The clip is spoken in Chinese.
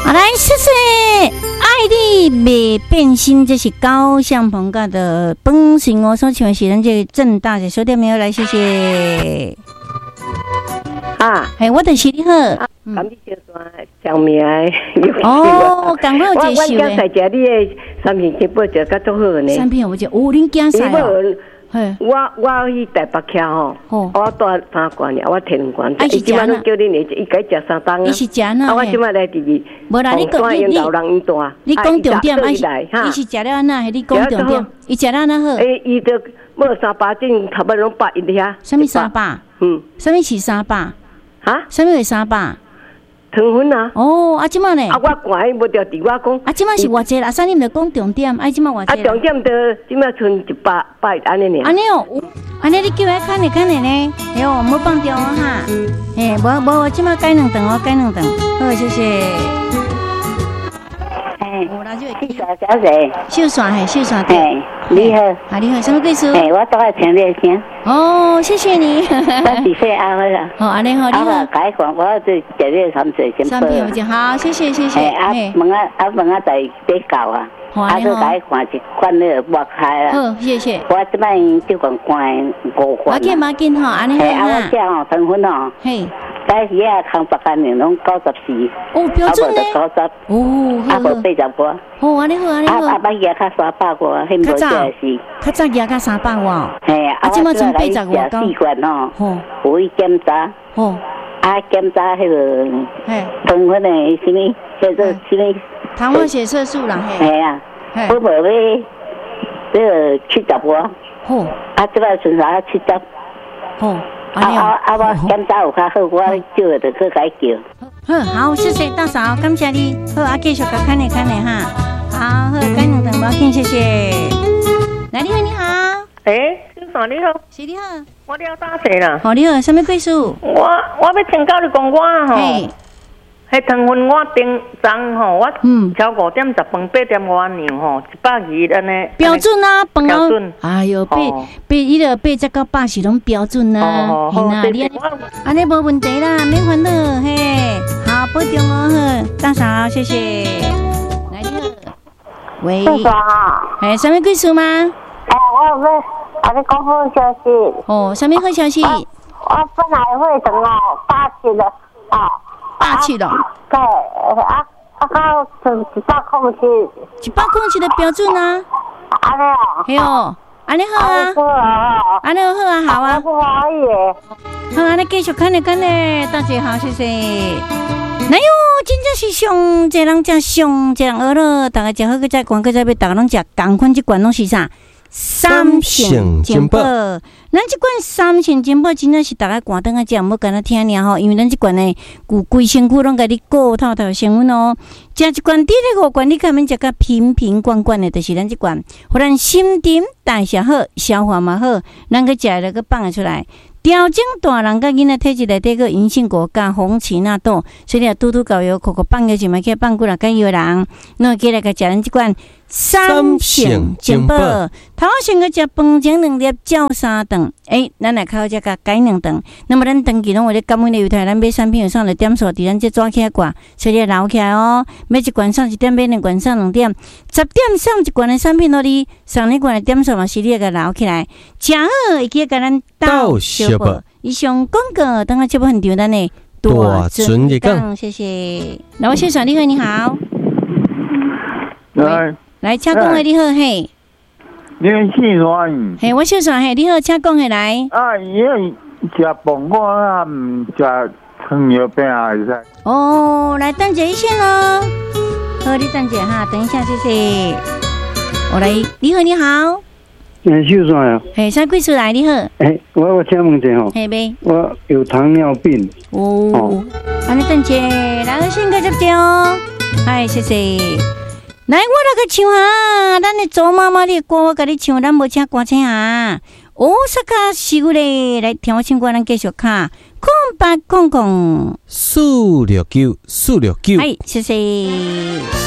好来，谢谢爱你未变心，这是高向鹏家的本性哦，所唱的是咱这个正大的小店名来，谢谢。嘿，我就是你好。 感你小山上面哦，赶快有介绍的。我在食你的产品基本就较足好呢。 产品有食，有恁囝使哦。 我去台北徛吼，我带3罐尔，我摕2罐。 伊即摆都叫恁伊该食3档啊。 伊是食哪？ 我即摆来第二。 无啦，你讲你讲重点，伊是食了安那？你讲重点，伊食了安那好？ 伊就无300斤，头尾拢8一遐。 什么300？什么是300？ 哈？ 什么是300？ 糖分啊！ 哦，即摆呢？ 我管伊无着伫我讲。 即摆是偌济啦？啥你毋着讲重点？即摆偌济？ 重点着即摆剩100安尼尔。 安尼哦，安尼你叫我看呢？哎呦，莫放掉哦哈！无，即摆改2顿哦，改2顿。好，谢谢。 秀山小姐， 秀山对。 你好， 你好，什么贵叔？ 我都爱听你声。 哦，谢谢你。 我是岁安慰啦。 安尼好，你好。 改款，我就食你产品先。 产品就好，谢谢。 问啊在比较啊。就改款一款那抹开啦。 好，谢谢。 我这摆就讲关5款。 马紧吼，安尼好啊。我这吼成分哦。 嘿。 但是康白干面拢94。 哦，标准呢。 90。哦，啊无80多。 哦，安尼好。 捌牙较300多，迄无这是。 较早牙较300哇。 嘿， 即马剩80多高。 4罐哦。有去检查。检查迄个。糖分的什么？叫做什么？ 糖化血色素啦。 嘿啊。我无要这个70多。即摆剩下70。我检查有较好，我叫就去改叫。 好，谢谢大嫂，感谢你。好，继续甲看你哈。好，改2顿，无紧，谢谢。来，你好。 秀山你好。 是你好。 我了打者啦。 你好，什么贵数？ 我要请教你讲我吼。迄糖分我顶涨吼，我超5点10分8点5两吼，120安尼。 标准啊， 标准。 哎呦，伊个8到80是拢标准啊。 嘿呐，你安尼无问题啦，免烦恼嘿。好，保重哦，好，大嫂，谢谢。来你好，喂。 秀山啊。 什么贵数吗？ 我要你讲好消息。 什么好消息？ 我本来会等87了 87了。 对，到 107的标准啊。 安尼啊。 嘿哦，安尼好啊。安尼好啊，好啊。 可以的。 好，安尼继续看呢，大姐好，谢谢。哎呦，真正是上济人食上济人饿了，大家食好个再管个再要，大家拢食同款一罐拢是啥？3性金宝，咱这款3性金宝真正是大家寒顿啊食，唔好干那听尔吼，因为咱这款呢，规身躯拢甲你顾透透成分哦。食一罐第5罐，你看免食甲瓶罐罐的，就是咱这款，互咱心情代谢好，消化嘛好，咱个食了个放出来。调整大人甲囡仔体质内底个银杏果加红荠纳豆，所以拄拄搞药，口放药就嘛去放几若个药人，那起来个食咱这款3性金宝。头先个食饭前2粒，照3顿，咱来靠这个改2顿。那么咱长期拢为了感恩的犹太，咱买产品有上的点数，伫咱这抓起来挂，所以留起来哦。买一罐上1点，买2罐上2点，10点上一罐的产品，你上2罐的点数嘛，是你个留起来，食好，伊去甲咱到小宝。以上广告，等下节目很长咱的大尊讲，谢谢。来，我秀山，你好。来，请讲的你好，嘿。 你姓啥？ 嘿，我秀山，嘿，你好，请讲的来。 伊食饭我唔食糖尿病啊，会使。 来等一下哦。好，你等一下哈，等一下，谢谢。我来，你好。 秀山啊。 嘿，啥贵数来？你好。 我请问一下吼。 嘿呗。 我有糖尿病。 安尼等一下，来，我先个接着哦。嗨，谢谢。来，我来个唱啊！咱的周妈妈的歌，我甲你唱，咱无请歌星啊。大阪市嘞，来听我唱歌，咱继续卡。0800469469。哎，谢谢。